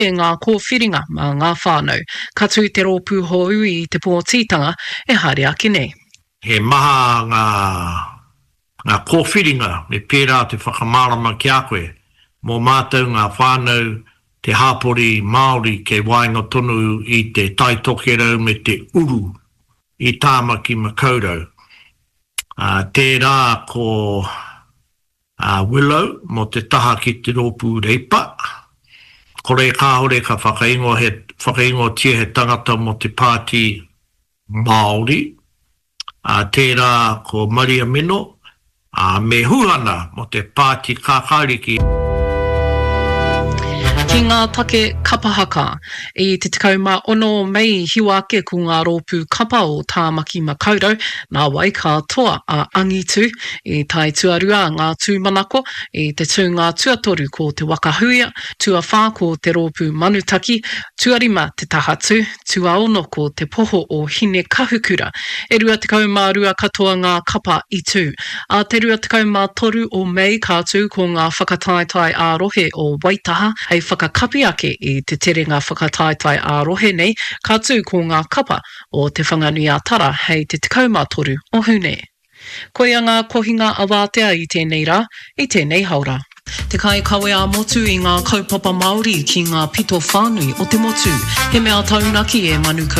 e ngā kōwhiringa mā ngā whānau. Ka tū te rōpū hou I te pōtitanga e haere ake nei. He maha ngā kōwhiringa me pērā te whakamārama ki a koe. Mō mātou ngā whānau te hāpori Māori ke wainga tonu I te taitokerau me te uru I tāmaki makaurau. Tērā ko Willow mo te taha ki te rōpū reipa. Kore kāhore ka whakaingo tia he tangata mo te pāti Māori. Tērā ko Maria Mino. Me huana mo te pāti kākāriki. Ki ngā take kapahaka, I te 16 Mei hiwa ake ko ngā rōpū kapa o Tāmaki Makaurau, nā wai katoa a Angitu, I tai tuarua ngā tūmanako, I te tū ngā tuatoru ko te wakahuia, tuawhā ko te rōpū manutaki, tuarima te tahatu, tuaono ko te poho o hine kahukura, e rua 12 katoa ngā kapa I tū. A te rua 13 o Mei kātū ko ngā whakataetai ārohe o Waitaha, hei whakakapi ake I te terenga whakataetai ārohe nei, ka tū ko ngā kapa o te whanganui atara hei te 13 o Hune. Koia ngā kohinga awātea I tēnei rā, I tēnei haura. Te kai kawe a motu I ngā kaupapa Māori ki ngā pito whānui o te motu, he mea taunaki e manuka